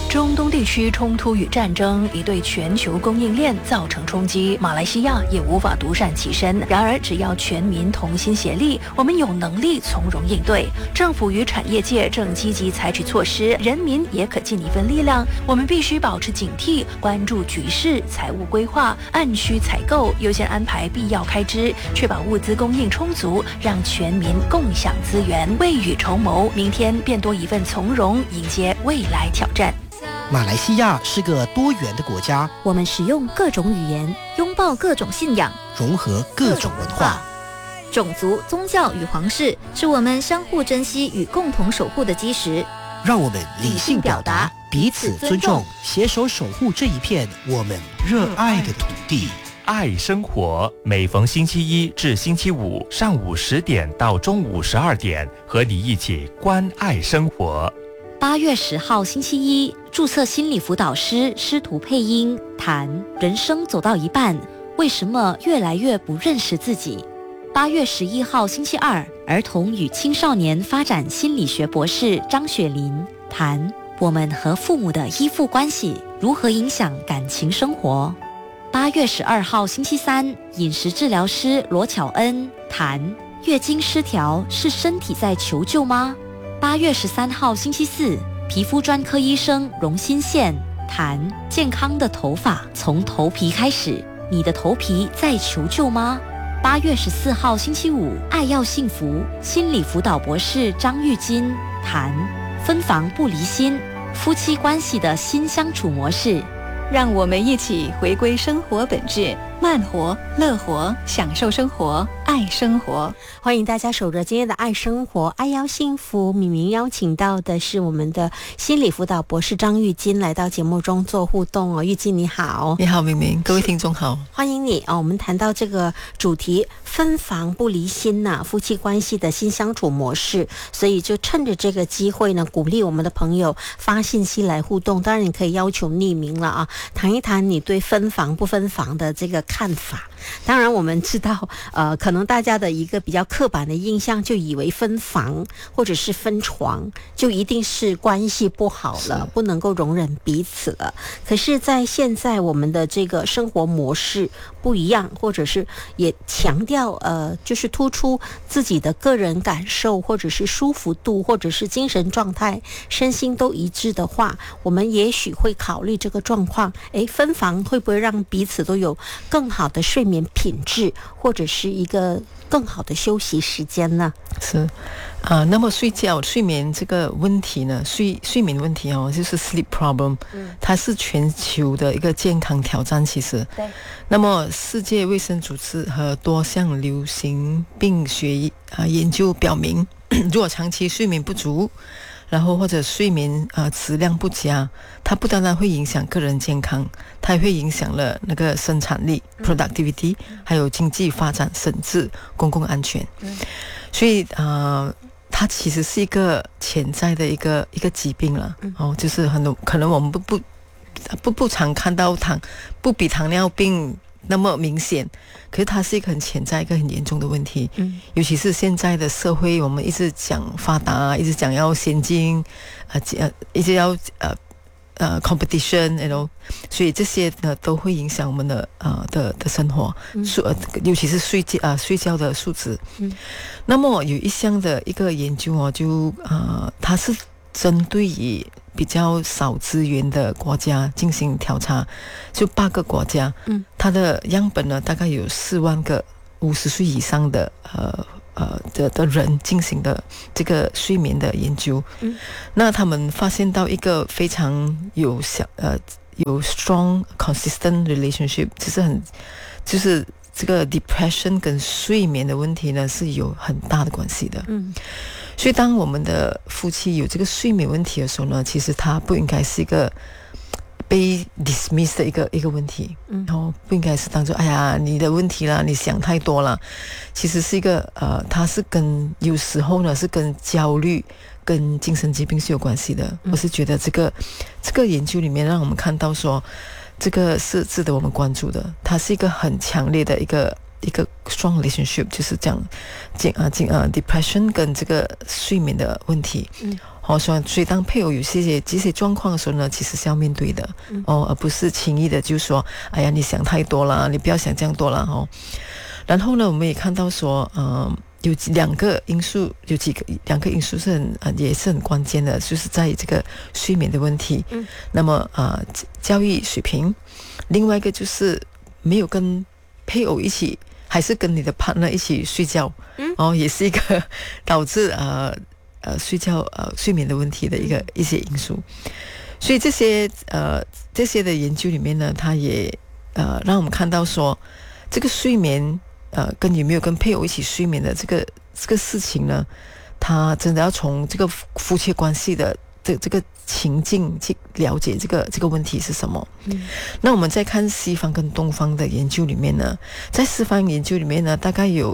中东地区冲突与战争已对全球供应链造成冲击，马来西亚也无法独善其身。然而，只要全民同心协力，我们有能力从容应对。政府与产业界正积极采取措施，人民也可尽一份力量。我们必须保持警惕，关注局势，财务规划，按需采购，优先安排必要开支，确保物资供应充足，让全民共享资源，未雨绸缪，明天便多一份从容，迎接未来挑战。 马来西亚是个多元的国家， 我们使用各种语言，拥抱各种信仰， 融合各种文化。 种族、宗教与皇室是我们相互珍惜与共同守护的基石。 让我们理性表达，彼此尊重，携手守护这一片我们热爱的土地。 爱生活，每逢星期一至星期五上午10点到中午12点，和你一起关爱生活。 8月10号星期一，注册心理辅导师师徒配音谈人生走到一半，为什么越来越不认识自己。8月11号星期二，儿童与青少年发展心理学博士张雪琳谈我们和父母的依附关系如何影响感情生活。8月12号星期三，饮食治疗师罗巧恩谈月经失调是身体在求救吗。8月13号星期四，皮肤专科医生荣新宪谈健康的头发从头皮开始，你的头皮在求救吗。8月14号星期五，爱要幸福心理辅导博士张玉金谈分房不离心，夫妻关系的新相处模式。 让我们一起回归生活本质，慢活、乐活，享受生活，爱生活。 欢迎大家守着今天的爱生活，爱要幸福。敏明邀请到的是我们的心理辅导博士张玉金来到节目中做互动哦。玉金你好。 你好，明明，各位听众好， 欢迎你哦。我们谈到这个主题，分房不离心呐，夫妻关系的新相处模式，所以就趁着这个机会呢，鼓励我们的朋友发信息来互动。当然你可以要求匿名了啊，谈一谈你对分房不分房的这个看法。当然我们知道可能大家的一个比较刻板的印象，就以为分房或者是分床就一定是关系不好了，不能够容忍彼此了。可是在现在我们的这个生活模式不一样，或者是也强调就是突出自己的个人感受，或者是舒服度，或者是精神状态身心都一致的话，我们也许会考虑这个状况，分房会不会让彼此都有更好的睡眠品质，或者是一个更好的休息时间呢？ 是那么睡眠这个问题呢，睡眠问题就是 sleep problem，它是全球的一个健康挑战。其实对，那么世界卫生组织和多项流行病学研究表明，如果长期睡眠不足，然后或者睡眠质量不佳，它不单单会影响个人健康，它也会影响了那个生产力 productivity， 还有经济发展，甚至公共安全。所以它其实是一个潜在的一个疾病了。就是可能我们不常看到不比糖尿病那么明显，可是它是一个很潜在一个很严重的问题。尤其是现在的社会，我们一直讲发达，一直讲要先进，一直要competition， 所以这些呢都会影响我们的生活，尤其是睡觉的素质。那么有一项的一个研究它是针对于比较少资源的国家进行调查，就8个国家，它的样本呢大概有4万个50岁以上的人进行的这个睡眠的研究。那他们发现到一个非常有 strong consistent relationship， 就是这个 depression 跟睡眠的问题呢是有很大的关系的。所以当我们的夫妻有这个睡眠问题的时候呢，其实它不应该是一个被 dismiss 的一个问题，然后不应该是当作哎呀你的问题啦，你想太多了。其实是一个它是有时候呢是跟焦虑跟精神疾病是有关系的。我是觉得这个研究里面让我们看到说，这个是值得我们关注的，它是一个很强烈的一个 strong relationship， 就是这样depression 跟这个睡眠的问题。 所以当配偶有这些状况的时候呢，其实是要面对的而不是轻易的就说哎呀你想太多了，你不要想这样多了然后呢，我们也看到说有两个因素是也是很关键的，就是在这个睡眠的问题。那么教育水平，另外一个就是没有跟配偶一起，还是跟你的 partner 一起睡觉，也是一个导致睡眠的问题的一些因素。所以这些的研究里面呢，它也让我们看到说，这个睡眠跟有没有跟配偶一起睡眠的这个事情呢，他真的要从这个夫妻关系的这个情境去了解这个问题是什么。那我们再看西方跟东方的研究里面呢，在西方研究里面呢，大概有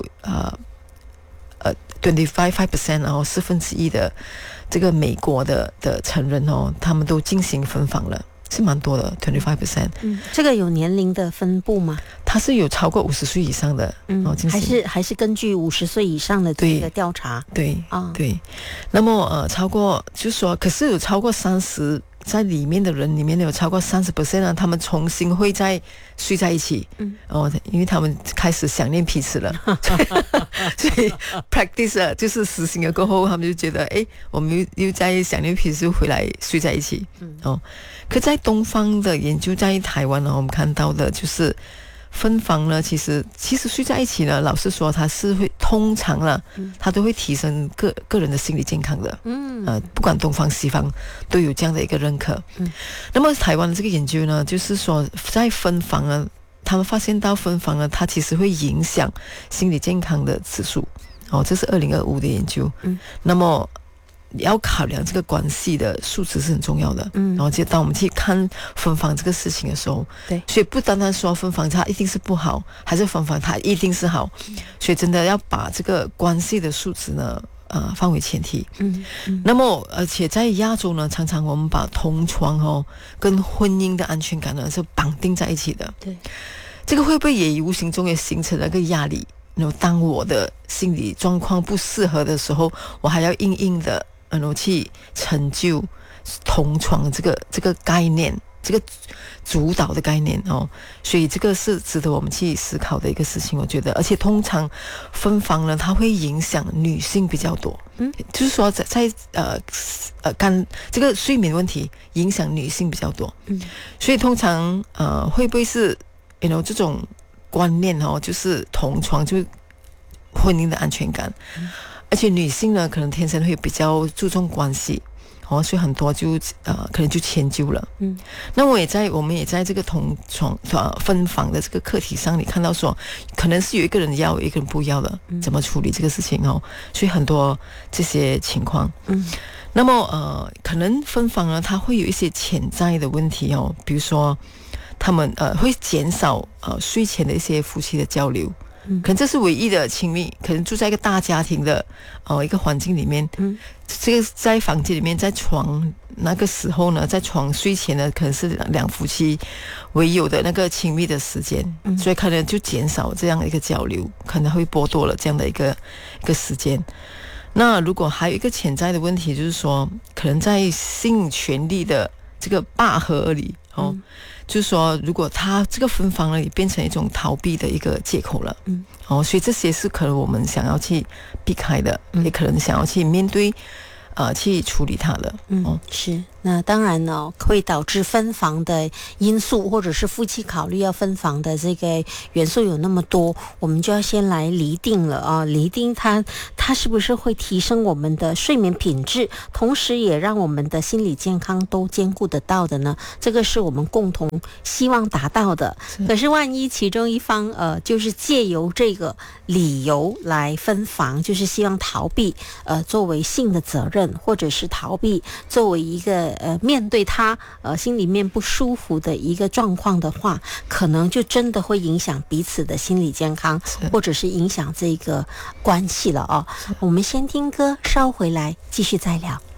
25%，然后1/4的这个美国的成人他们都进行分房了。是蛮多的 25%。 这个有年龄的分布吗？ 它是有超过50岁以上的， 还是根据50岁以上的这个调查？ 对，对。那么超过就是说，可是有超过30在里面的人里面有超过30% 呢，他们重新会再睡在一起。因为他们开始想念彼此了，所以 practice 了，就是实行了过后，他们就觉得我们又在想念彼此，回来睡在一起。可在东方的研究，在台湾呢，我们看到的就是分房呢，其实睡在一起呢，老实说，它是会通常啦，它都会提升个人的心理健康的。不管东方西方都有这样的一个认可。那么台湾的这个研究呢，就是说在分房呢，他们发现到分房呢，它其实会影响心理健康的指数。这是2025的研究。那么要考量这个关系的数值是很重要的。然后当我们去看分房这个事情的时候，对，所以不单单说分房它一定是不好，还是分房它一定是好。所以真的要把这个关系的数值呢放为前提。那么而且在亚洲呢，常常我们把同床跟婚姻的安全感呢是绑定在一起的。对，这个会不会也无形中也形成了一个压力？当我的心理状况不适合的时候，我还要硬硬的去成就同床这个概念，这个主导的概念所以这个是值得我们去思考的一个事情，我觉得。而且通常分房呢，它会影响女性比较多。就是说在这个睡眠问题影响女性比较多。所以通常会不会是这种观念就是同床就婚姻的安全感。而且女性呢，可能天生会比较注重关系，所以很多就可能就迁就了。那我们也在这个同床分房的这个课题上，你看到说，可能是有一个人要，有一个人不要的，怎么处理这个事情所以很多这些情况。那么可能分房呢，它会有一些潜在的问题比如说他们会减少睡前的一些夫妻的交流。可能这是唯一的亲密，可能住在一个大家庭的一个环境里面。这个在房间里面，在床那个时候呢，在床睡前呢，可能是两夫妻唯有的那个亲密的时间。所以可能就减少这样的一个交流，可能会剥夺了这样的一个时间。那如果还有一个潜在的问题，就是说可能在性权利的这个拔河里就是说，如果他这个分房呢，也变成一种逃避的一个借口了。所以这些是可能我们想要去避开的，也可能想要去面对去处理它的。 是。那当然呢，会导致分房的因素，或者是夫妻考虑要分房的这个元素有那么多，我们就要先来厘定了厘定它是不是会提升我们的睡眠品质，同时也让我们的心理健康都兼顾得到的呢？这个是我们共同希望达到的。可是万一其中一方就是借由这个理由来分房，就是希望逃避作为性的责任，或者是逃避作为一个面对他心里面不舒服的一个状况的话，可能就真的会影响彼此的心理健康，或者是影响这个关系了我们先听歌，稍回来继续再聊。